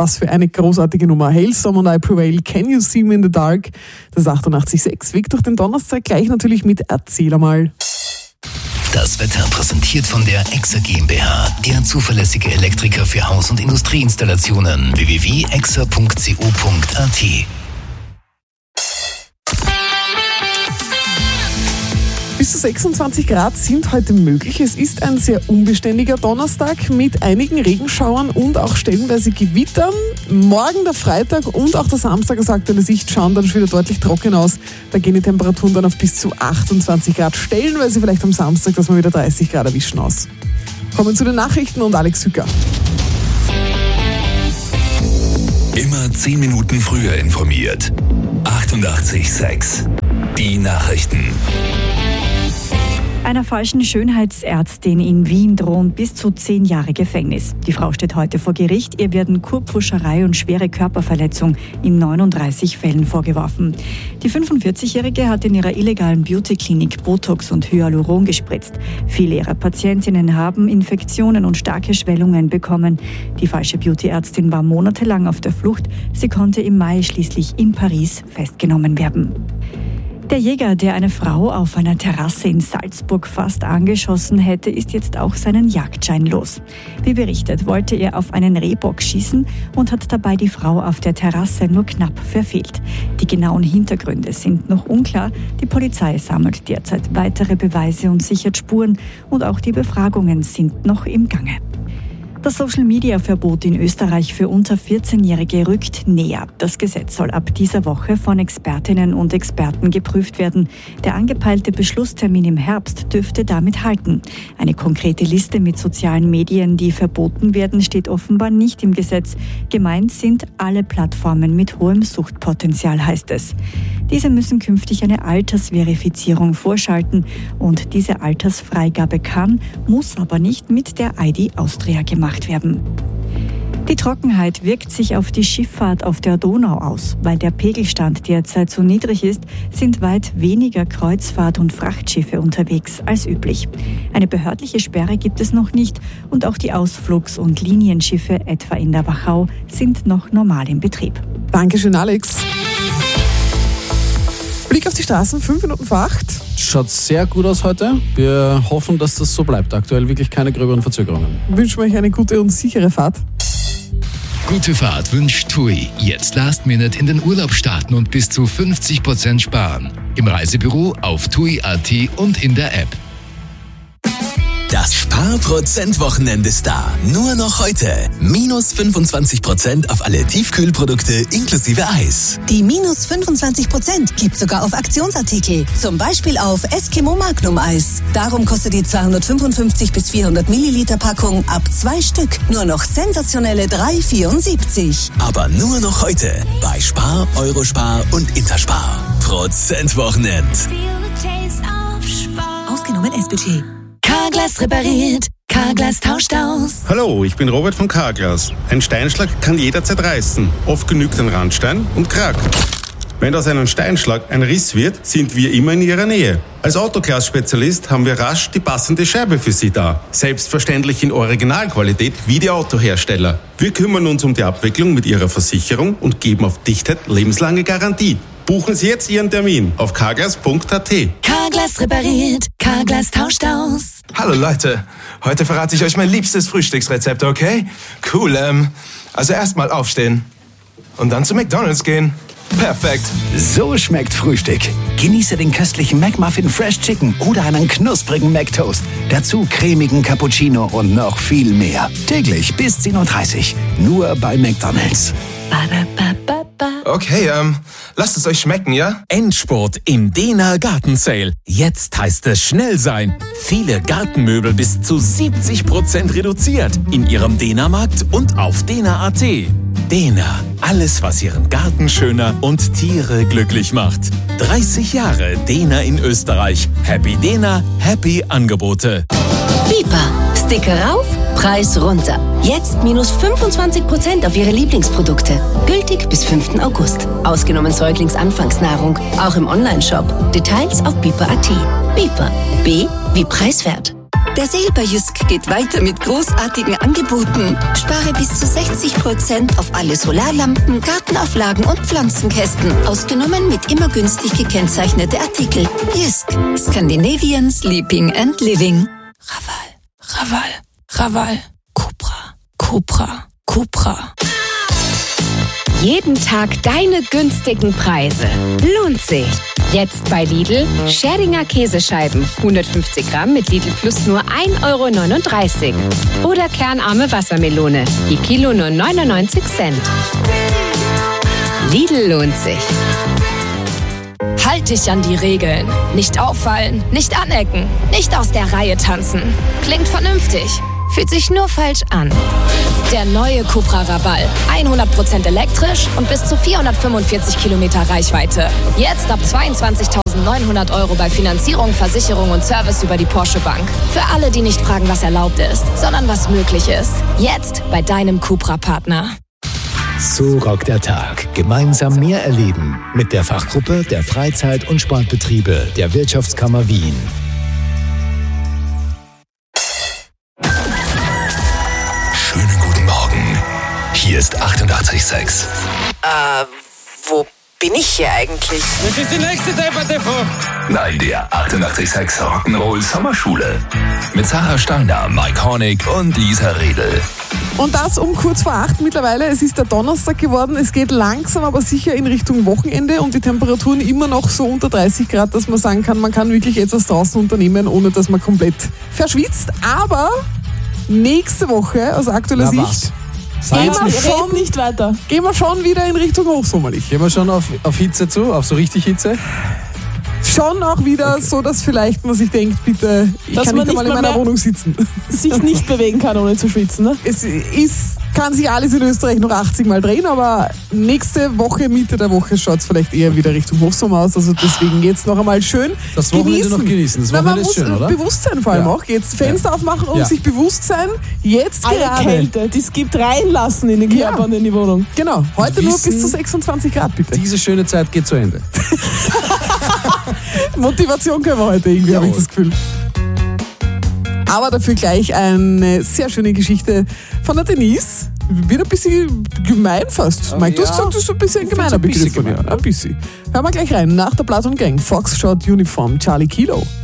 Was für eine großartige Nummer. Hailstorm und I Prevail, Can You See Me in the Dark? Das ist 88,6. Weg durch den Donnerstag, gleich natürlich mit Erzähl einmal. Das Wetter präsentiert von der EXA GmbH, der zuverlässige Elektriker für Haus- und Industrieinstallationen. www.exa.co.at. Bis zu 26 Grad sind heute möglich. Es ist ein sehr unbeständiger Donnerstag mit einigen Regenschauern und auch stellenweise Gewittern. Morgen der Freitag und auch der Samstag aus aktueller Sicht schauen dann schon wieder deutlich trocken aus. Da gehen die Temperaturen dann auf bis zu 28 Grad. Stellenweise vielleicht am Samstag, dass wir wieder 30 Grad erwischen aus. Kommen zu den Nachrichten und Alex Hücker. Immer 10 Minuten früher informiert. 88,6. Die Nachrichten. Einer falschen Schönheitsärztin in Wien drohen bis zu 10 Jahre Gefängnis. Die Frau steht heute vor Gericht. Ihr werden Kurpfuscherei und schwere Körperverletzung in 39 Fällen vorgeworfen. Die 45-Jährige hat in ihrer illegalen Beauty-Klinik Botox und Hyaluron gespritzt. Viele ihrer Patientinnen haben Infektionen und starke Schwellungen bekommen. Die falsche Beauty-Ärztin war monatelang auf der Flucht. Sie konnte im Mai schließlich in Paris festgenommen werden. Der Jäger, der eine Frau auf einer Terrasse in Salzburg fast angeschossen hätte, ist jetzt auch seinen Jagdschein los. Wie berichtet, wollte er auf einen Rehbock schießen und hat dabei die Frau auf der Terrasse nur knapp verfehlt. Die genauen Hintergründe sind noch unklar. Die Polizei sammelt derzeit weitere Beweise und sichert Spuren und auch die Befragungen sind noch im Gange. Das Social-Media-Verbot in Österreich für unter 14-Jährige rückt näher. Das Gesetz soll ab dieser Woche von Expertinnen und Experten geprüft werden. Der angepeilte Beschlusstermin im Herbst dürfte damit halten. Eine konkrete Liste mit sozialen Medien, die verboten werden, steht offenbar nicht im Gesetz. Gemeint sind alle Plattformen mit hohem Suchtpotenzial, heißt es. Diese müssen künftig eine Altersverifizierung vorschalten und diese Altersfreigabe kann, muss aber nicht mit der ID Austria gemacht werden. Die Trockenheit wirkt sich auf die Schifffahrt auf der Donau aus. Weil der Pegelstand derzeit so niedrig ist, sind weit weniger Kreuzfahrt- und Frachtschiffe unterwegs als üblich. Eine behördliche Sperre gibt es noch nicht und auch die Ausflugs- und Linienschiffe, etwa in der Wachau, sind noch normal in Betrieb. Dankeschön, Alex. Blick auf die Straßen, 5 Minuten vor 8. Schaut sehr gut aus heute. Wir hoffen, dass das so bleibt. Aktuell wirklich keine gröberen Verzögerungen. Wünschen wir euch eine gute und sichere Fahrt. Gute Fahrt wünscht TUI. Jetzt Last Minute in den Urlaub starten und bis zu 50% sparen. Im Reisebüro, auf TUI.at und in der App. Das Sparprozent-Wochenende ist da. Nur noch heute. Minus 25% auf alle Tiefkühlprodukte inklusive Eis. Die minus 25% gibt sogar auf Aktionsartikel. Zum Beispiel auf Eskimo Magnum Eis. Darum kostet die 255 bis 400 Milliliter Packung ab 2 Stück nur noch sensationelle 3,74. Aber nur noch heute bei Spar, Eurospar und Interspar. Prozentwochenend. Ausgenommen S-Budget. Carglass repariert, Carglass tauscht aus. Hallo, ich bin Robert von Carglass. Ein Steinschlag kann jederzeit reißen. Oft genügt ein Randstein und Krack. Wenn aus einem Steinschlag ein Riss wird, sind wir immer in Ihrer Nähe. Als Autoglas-Spezialist haben wir rasch die passende Scheibe für Sie da. Selbstverständlich in Originalqualität wie die Autohersteller. Wir kümmern uns um die Abwicklung mit Ihrer Versicherung und geben auf Dichtheit lebenslange Garantie. Buchen Sie jetzt Ihren Termin auf carglass.at. Carglass repariert, Carglass tauscht aus. Hallo Leute, heute verrate ich euch mein liebstes Frühstücksrezept, okay? Cool, also erstmal aufstehen und dann zu McDonald's gehen. Perfekt. So schmeckt Frühstück. Genieße den köstlichen McMuffin Fresh Chicken oder einen knusprigen McToast. Dazu cremigen Cappuccino und noch viel mehr. Täglich bis 10:30 Uhr. Nur bei McDonald's. Okay, lasst es euch schmecken, ja? Endspurt im Dena Garten Sale. Jetzt heißt es schnell sein. Viele Gartenmöbel bis zu 70% reduziert in Ihrem Dena-Markt und auf dena.at. Dena, alles was Ihren Garten schöner und Tiere glücklich macht. 30 Jahre Dena in Österreich. Happy Dena, happy Angebote. Bipa, Sticker rauf, Preis runter. Jetzt minus 25% auf Ihre Lieblingsprodukte. Gültig bis 5. August. Ausgenommen Säuglingsanfangsnahrung. Auch im Onlineshop. Details auf bipa.at. Bipa. B wie preiswert. Der Sale bei Jysk geht weiter mit großartigen Angeboten. Spare bis zu 60% auf alle Solarlampen, Gartenauflagen und Pflanzenkästen. Ausgenommen mit immer günstig gekennzeichnete Artikel. Jysk. Scandinavian Sleeping and Living. Raval. Cupra. Jeden Tag deine günstigen Preise. Lohnt sich. Jetzt bei Lidl Scherdinger Käsescheiben. 150 Gramm mit Lidl Plus nur 1,39 €. Oder kernarme Wassermelone. Je Kilo nur 99 Cent. Lidl lohnt sich. Halt dich an die Regeln. Nicht auffallen, nicht anecken, nicht aus der Reihe tanzen. Klingt vernünftig, fühlt sich nur falsch an. Der neue Cupra Raval. 100% elektrisch und bis zu 445 Kilometer Reichweite. Jetzt ab 22.900 € bei Finanzierung, Versicherung und Service über die Porsche Bank. Für alle, die nicht fragen, was erlaubt ist, sondern was möglich ist. Jetzt bei deinem Cupra-Partner. So rockt der Tag. Gemeinsam mehr erleben. Mit der Fachgruppe der Freizeit- und Sportbetriebe der Wirtschaftskammer Wien. Schönen guten Morgen. Hier ist 88,6. Wo bin ich hier eigentlich? Das ist die nächste Debatte vor. Nein, der 88,6 Rock'n'Roll Sommerschule. Mit Sarah Steiner, Mike Hornig und Lisa Redl. Und das um kurz vor 8 mittlerweile. Es ist der Donnerstag geworden. Es geht langsam, aber sicher in Richtung Wochenende und die Temperaturen immer noch so unter 30 Grad, dass man sagen kann, man kann wirklich etwas draußen unternehmen, ohne dass man komplett verschwitzt. Aber nächste Woche, aus aktueller Sicht, gehen wir schon wieder in Richtung hochsommerlich. Gehen wir schon auf Hitze zu, auf so richtig Hitze? Schon auch wieder so, dass vielleicht man sich denkt, bitte, ich kann nicht einmal in meiner Wohnung sitzen. Sich nicht bewegen kann, ohne zu schwitzen. Ne? Es kann sich alles in Österreich noch 80 Mal drehen, aber nächste Woche, Mitte der Woche, schaut es vielleicht eher wieder Richtung Hochsommer aus. Also deswegen jetzt noch einmal schön das Wochenende noch genießen. Das Wochenende ist schön, oder? Bewusstsein vor allem auch. Jetzt Fenster aufmachen und sich bewusst sein, jetzt alle gerade. Kälte, die es gibt, reinlassen in den Körper und in die Wohnung. Genau, heute nur bis zu 26 Grad, bitte. Diese schöne Zeit geht zu Ende. Motivation können wir heute irgendwie, habe ich das Gefühl. Aber dafür gleich eine sehr schöne Geschichte von der Denise. Wieder ein bisschen gemein fast. Mike, du hast gesagt, das ist ein bisschen ein gemeiner Begriff von dir. Ein bisschen. Hören wir gleich rein. Nach der Blood & Gang, Foxtrot Uniform, Charlie Kilo.